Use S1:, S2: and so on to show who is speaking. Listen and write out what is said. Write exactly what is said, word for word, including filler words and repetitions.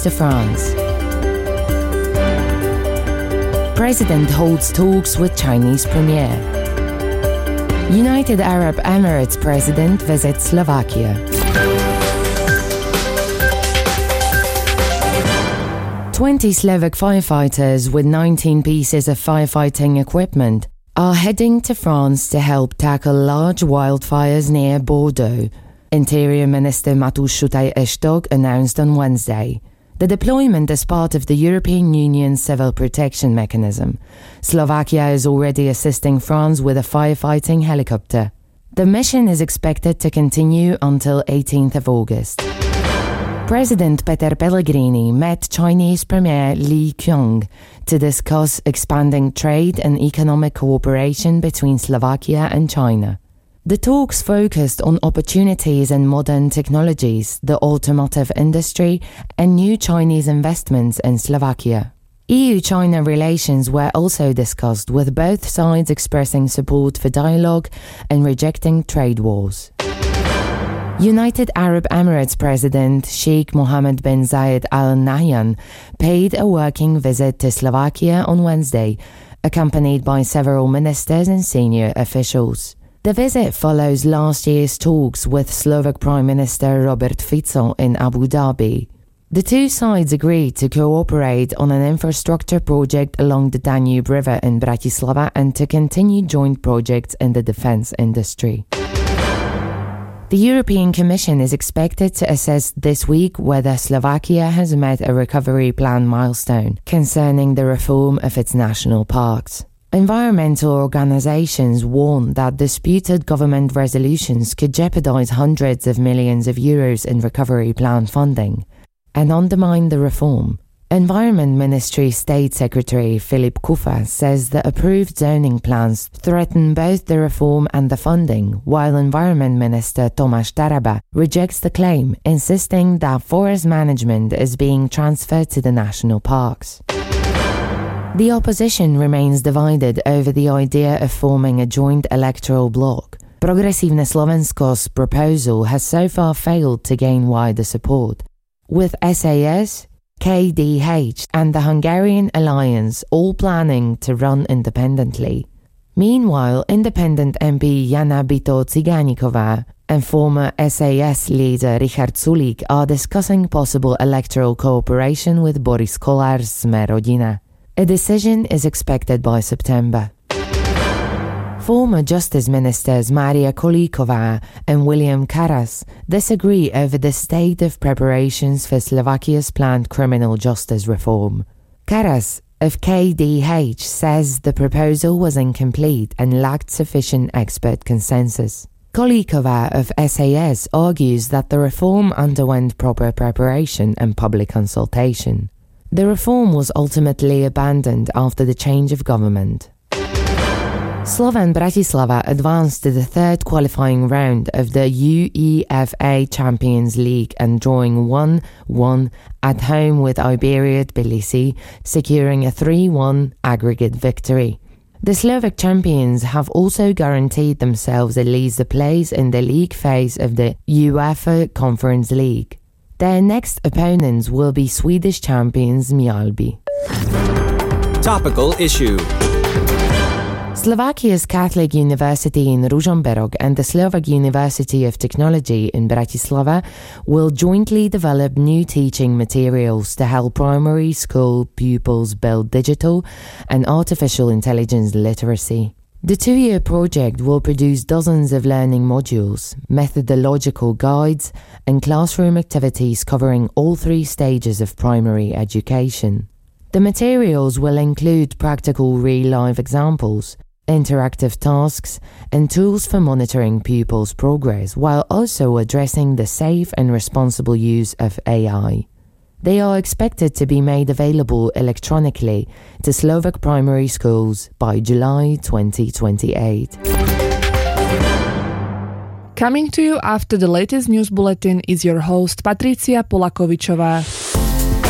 S1: to France. President holds talks with Chinese premier. United Arab Emirates president visits Slovakia. twenty Slovak firefighters with nineteen pieces of firefighting equipment are heading to France to help tackle large wildfires near Bordeaux, Interior Minister Mateusz Szutay-Esztok announced on Wednesday. The deployment is part of the European Union's civil protection mechanism. Slovakia is already assisting France with a firefighting helicopter. The mission is expected to continue until eighteenth of August. President Peter Pellegrini met Chinese Premier Li Qiang to discuss expanding trade and economic cooperation between Slovakia and China. The talks focused on opportunities in modern technologies, the automotive industry, and new Chinese investments in Slovakia. E U-China relations were also discussed, with both sides expressing support for dialogue and rejecting trade wars. United Arab Emirates President Sheikh Mohammed bin Zayed Al Nahyan paid a working visit to Slovakia on Wednesday, accompanied by several ministers and senior officials. The visit follows last year's talks with Slovak Prime Minister Robert Fico in Abu Dhabi. The two sides agreed to cooperate on an infrastructure project along the Danube River in Bratislava and to continue joint projects in the defense industry. The European Commission is expected to assess this week whether Slovakia has met a recovery plan milestone concerning the reform of its national parks. Environmental organizations warn that disputed government resolutions could jeopardize hundreds of millions of euros in recovery plan funding and undermine the reform. Environment Ministry State Secretary Filip Kufa says the approved zoning plans threaten both the reform and the funding, while Environment Minister Tomáš Taraba rejects the claim, insisting that forest management is being transferred to the national parks. The opposition remains divided over the idea of forming a joint electoral bloc. Progresívne Slovensko's proposal has so far failed to gain wider support, with S A S, K D H and the Hungarian Alliance all planning to run independently. Meanwhile, independent M P Jana Bito-Ciganíková and former S A S leader Richard Sulík are discussing possible electoral cooperation with Boris Kollár's Sme rodina. A decision is expected by September. Former Justice Ministers Maria Kolíková and William Karas disagree over the state of preparations for Slovakia's planned criminal justice reform. Karas of K D H says the proposal was incomplete and lacked sufficient expert consensus. Kolíková of S A S argues that the reform underwent proper preparation and public consultation. The reform was ultimately abandoned after the change of government. Slovan Bratislava advanced to the third qualifying round of the UEFA Champions League and drawing one one at home with Iberia Tbilisi, securing a three one aggregate victory. The Slovak champions have also guaranteed themselves at least a place in the league phase of the UEFA Conference League. Their next opponents will be Swedish champions Mjällby.
S2: Topical issue.
S1: Slovakia's Catholic University in Ružomberok and the Slovak University of Technology in Bratislava will jointly develop new teaching materials to help primary school pupils build digital and artificial intelligence literacy. The two-year project will produce dozens of learning modules, methodological guides, and classroom activities covering all three stages of primary education. The materials will include practical real-life examples, interactive tasks, and tools for monitoring pupils' progress, while also addressing the safe and responsible use of A I. They are expected to be made available electronically to Slovak primary schools by July twenty twenty-eight.
S3: Coming to you after the latest news bulletin is your host Patricia Polakovičová.